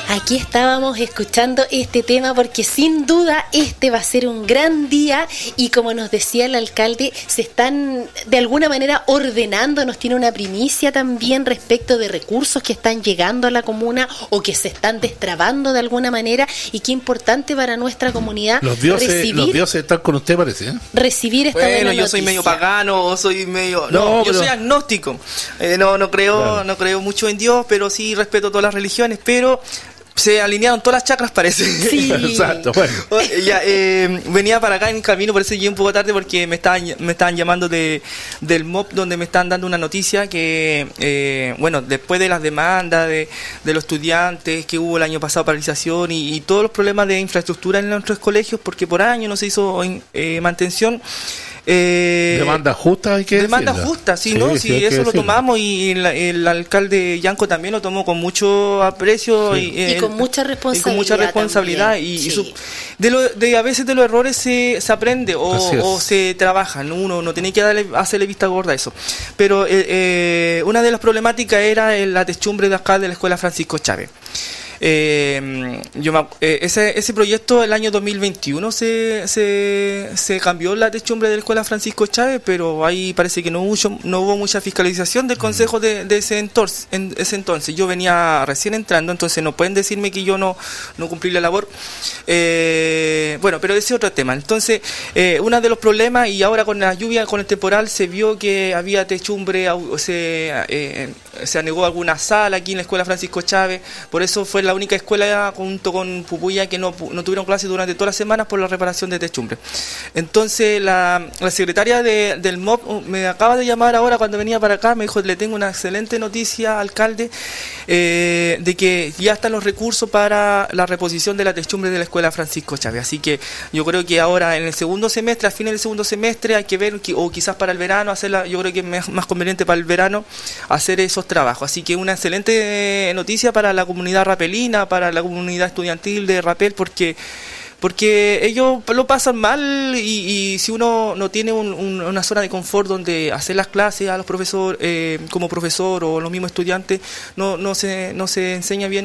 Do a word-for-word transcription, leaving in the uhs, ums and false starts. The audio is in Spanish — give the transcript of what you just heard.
Aquí estábamos escuchando este tema porque sin duda este va a ser un gran día y como nos decía el alcalde, se están de alguna manera ordenando, nos tiene una primicia también respecto de recursos que están llegando a la comuna o que se están destrabando de alguna manera y qué importante para nuestra comunidad los dioses, recibir, los dioses están con usted, parece, ¿eh? recibir esta bueno, buena yo noticia. soy medio pagano o soy medio... No, No, yo pero... soy agnóstico, eh, no, no creo, claro. no creo mucho en Dios, pero sí respeto todas las religiones, pero... se alinearon todas las chakras, parece. Sí. Exacto, bueno. Ya, eh, venía para acá en camino, por eso llegué un poco tarde porque me estaban, me estaban llamando de del M O P, donde me están dando una noticia que, eh, bueno, después de las demandas de, de los estudiantes que hubo el año pasado, paralización y, y todos los problemas de infraestructura en nuestros colegios, porque por año no se hizo eh, mantención. Eh, demanda justa, hay que demanda decirla. justa, sí, sí ¿no? Sí, sí, eso lo decirlo. tomamos y el, el alcalde Yanco también lo tomó con mucho aprecio sí. y, y el, con mucha responsabilidad. Y con mucha responsabilidad y, sí. y su, de, lo, de a veces de los errores se, se aprende o, o se trabaja, ¿no? Uno no tiene que darle, hacerle vista gorda a eso. Pero eh, eh, una de las problemáticas era la techumbre de acá de la Escuela Francisco Chávez. Eh, yo me, eh, ese, ese proyecto el año dos mil veintiuno se, se, se cambió la techumbre de la Escuela Francisco Chávez, pero ahí parece que no hubo, no hubo mucha fiscalización del consejo de, de ese, entonces, en ese entonces. Yo venía recién entrando, entonces no pueden decirme que yo no, no cumplí la labor. Eh, bueno, pero ese es otro tema. Entonces, eh, uno de los problemas, y ahora con la lluvia, con el temporal, se vio que había techumbre, se, eh, se anegó alguna sala aquí en la Escuela Francisco Chávez, por eso fue la única escuela junto con Pupuya que no, no tuvieron clases durante todas las semanas por la reparación de techumbre. Entonces la, la secretaria de, del M O P me acaba de llamar ahora cuando venía para acá, me dijo, le tengo una excelente noticia, alcalde, eh, de que ya están los recursos para la reposición de la techumbre de la Escuela Francisco Chávez. Así que yo creo que ahora en el segundo semestre, a fines del segundo semestre, hay que ver, o quizás para el verano, hacerla, yo creo que es más conveniente para el verano hacer esos trabajos. Así que una excelente noticia para la comunidad rapelí, para la comunidad estudiantil de Rapel, porque porque ellos lo pasan mal y, y si uno no tiene un, un, una zona de confort donde hacer las clases a los profesores, eh, como profesor o los mismos estudiantes, no no se no se enseña bien